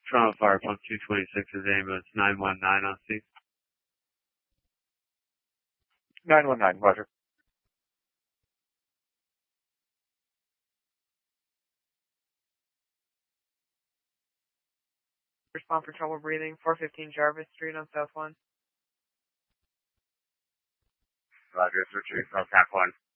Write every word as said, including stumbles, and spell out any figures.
Toronto Fire Pump two twenty-six is ambulance nine one nine on scene. nine one nine, Roger. Respond for trouble breathing, four fifteen Jarvis Street on South one. Roger, it's Richard from Tap one.